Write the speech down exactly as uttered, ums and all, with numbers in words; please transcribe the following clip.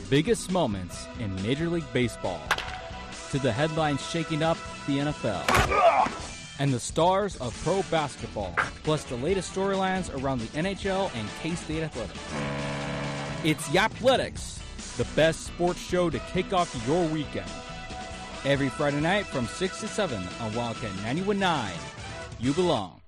biggest moments in Major League Baseball, to the headlines shaking up the N F L, and the stars of pro basketball, plus the latest storylines around the N H L and K-State athletics. It's Yapletics, the best sports show to kick off your weekend. Every Friday night from six to seven on Wildcat ninety-one point nine. You belong.